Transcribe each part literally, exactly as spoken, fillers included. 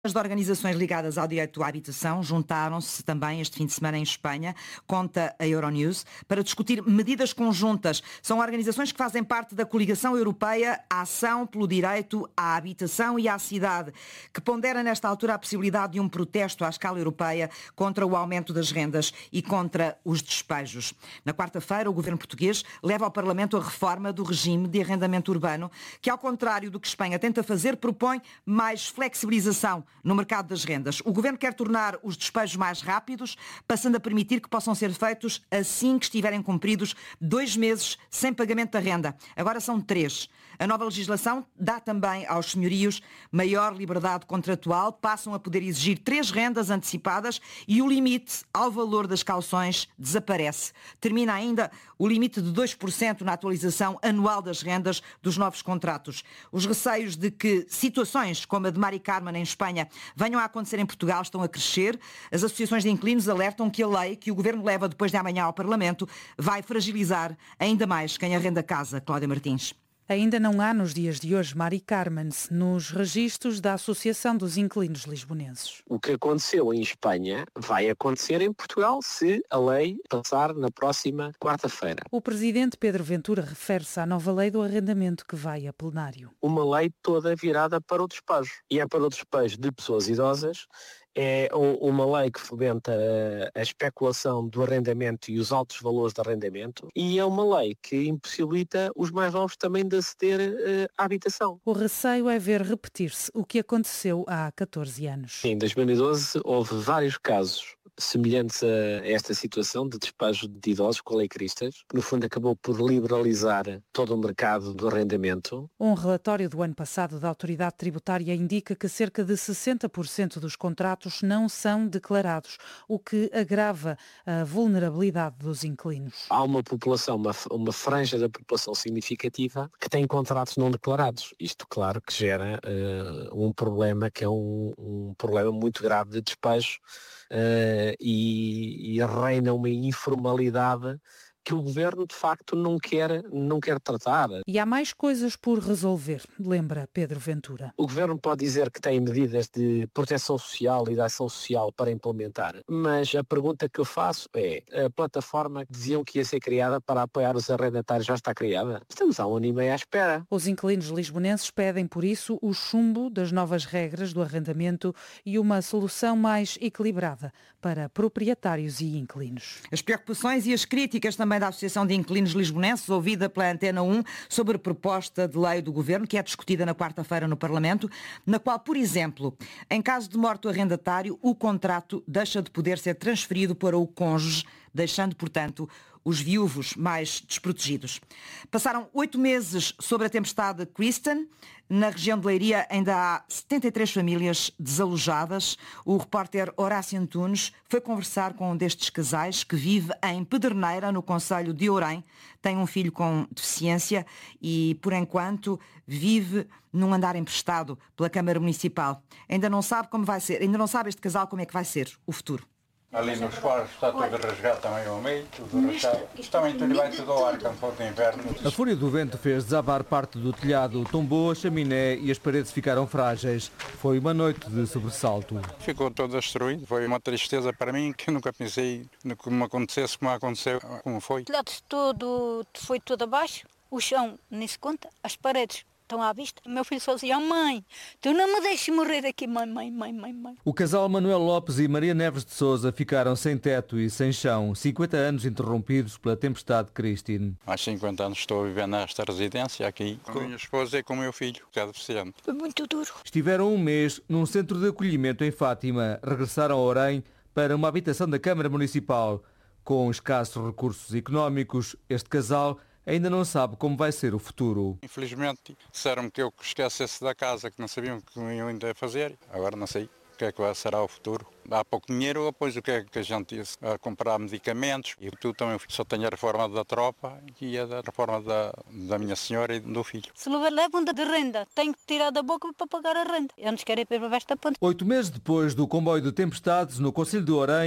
As de organizações ligadas ao direito à habitação juntaram-se também este fim de semana em Espanha, conta a Euronews, para discutir medidas conjuntas. São organizações que fazem parte da coligação europeia Ação pelo Direito à Habitação e à Cidade, que pondera nesta altura a possibilidade de um protesto à escala europeia contra o aumento das rendas e contra os despejos. Na quarta-feira, o governo português leva ao Parlamento a reforma do regime de arrendamento urbano, que, ao contrário do que Espanha tenta fazer, propõe mais flexibilização no mercado das rendas. O governo quer tornar os despejos mais rápidos, passando a permitir que possam ser feitos assim que estiverem cumpridos dois meses sem pagamento da renda. Agora são três. A nova legislação dá também aos senhorios maior liberdade contratual, passam a poder exigir três rendas antecipadas e o limite ao valor das cauções desaparece. Termina ainda o limite de dois por cento na atualização anual das rendas dos novos contratos. Os receios de que situações como a de Mari Carmen em Espanha venham a acontecer em Portugal estão a crescer. As associações de inquilinos alertam que a lei que o governo leva depois de amanhã ao Parlamento vai fragilizar ainda mais quem arrenda casa. Cláudia Martins. Ainda não há nos dias de hoje Mari Carmen nos registros da Associação dos Inquilinos Lisbonenses. O que aconteceu em Espanha vai acontecer em Portugal se a lei passar na próxima quarta-feira. O presidente Pedro Ventura refere-se à nova lei do arrendamento que vai a plenário. Uma lei toda virada para o despejo. E é para o despejo de pessoas idosas. É uma lei que fomenta a especulação do arrendamento e os altos valores de arrendamento e é uma lei que impossibilita os mais novos também de aceder à habitação. O receio é ver repetir-se o que aconteceu há catorze anos. Em dois mil e doze houve vários casos semelhantes a esta situação de despejo de idosos com a Lei Cristas, que no fundo acabou por liberalizar todo o mercado do arrendamento. Um relatório do ano passado da Autoridade Tributária indica que cerca de sessenta por cento dos contratos não são declarados, o que agrava a vulnerabilidade dos inquilinos. Há uma população, uma, uma franja da população significativa que tem contratos não declarados. Isto, claro, que gera uh, um problema que é um, um problema muito grave de despejo uh, e, e reina uma informalidade que o governo de facto não quer, não quer tratar. E há mais coisas por resolver, lembra Pedro Ventura. O governo pode dizer que tem medidas de proteção social e de ação social para implementar, mas a pergunta que eu faço é, a plataforma que diziam que ia ser criada para apoiar os arrendatários já está criada? Estamos há um ano e meio à espera. Os inquilinos lisbonenses pedem por isso o chumbo das novas regras do arrendamento e uma solução mais equilibrada para proprietários e inquilinos. As preocupações e as críticas também da Associação de Inquilinos Lisbonenses, ouvida pela Antena um, sobre a proposta de lei do Governo, que é discutida na quarta-feira no Parlamento, na qual, por exemplo, em caso de morte do arrendatário, o contrato deixa de poder ser transferido para o cônjuge, deixando, portanto, os viúvos mais desprotegidos. Passaram oito meses sobre a tempestade Kristen. Na região de Leiria ainda há setenta e três famílias desalojadas. O repórter Horácio Antunes foi conversar com um destes casais que vive em Pedreneira, no concelho de Ourém. Tem um filho com deficiência e, por enquanto, vive num andar emprestado pela Câmara Municipal. Ainda não sabe como vai ser, ainda não sabe este casal como é que vai ser o futuro. Ali nos quartos está tudo rasgado também ao meio, tudo rasgado. Também tudo vai tudo ao ar quando for de inverno. A fúria do vento fez desabar parte do telhado, tombou a chaminé e as paredes ficaram frágeis. Foi uma noite de sobressalto. Ficou todo destruído. Foi uma tristeza para mim que eu nunca pensei que me acontecesse como aconteceu, como foi. O telhado todo foi todo abaixo, o chão nem se conta, as paredes estão à vista. O meu filho só dizia, oh, mãe, tu não me deixes morrer aqui, mãe, mãe, mãe, mãe, mãe. O casal Manuel Lopes e Maria Neves de Sousa ficaram sem teto e sem chão, cinquenta anos interrompidos pela tempestade Kristen. Há cinquenta anos estou a viver nesta residência aqui, com a minha esposa e com o meu filho, que é deficiente. Foi muito duro. Estiveram um mês num centro de acolhimento em Fátima, regressaram a Ourém para uma habitação da Câmara Municipal. Com escassos recursos económicos, este casal ainda não sabe como vai ser o futuro. Infelizmente, disseram-me que eu esquecesse da casa, que não sabiam o que iam ainda fazer. Agora não sei o que é que será o futuro. Há pouco dinheiro, depois o que é que a gente ia a comprar medicamentos. E tu também só tenho a reforma da tropa e a da reforma da, da minha senhora e do filho. Se levam de renda, tenho que tirar da boca para pagar a renda. Eu não quero ir para esta ponte. Oito meses depois do comboio de tempestades no concelho de Ourém,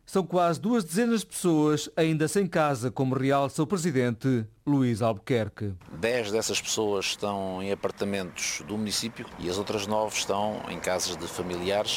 São quase duas dezenas de pessoas ainda sem casa, como realça o presidente Luís Albuquerque. Dez dessas pessoas estão em apartamentos do município e as outras nove estão em casas de familiares